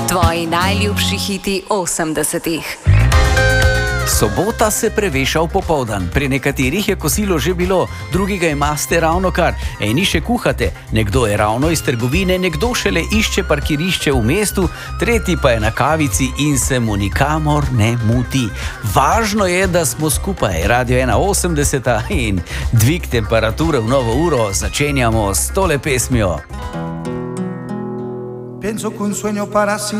Tvoji najljubši hiti 80-ih. Sobota se preveša v popoldan. Pri nekaterih je kosilo že bilo, drugi ga imate ravno kar. Eni še kuhate, nekdo je ravno iz trgovine, nekdo šele išče parkirišče v mestu, tretji pa je na kavici in se mu nikamor ne muti. Važno je, da smo skupaj. Radio 180 in dvig temperature v novo uro začenjamo s tole pesmijo. Penso che un sogno para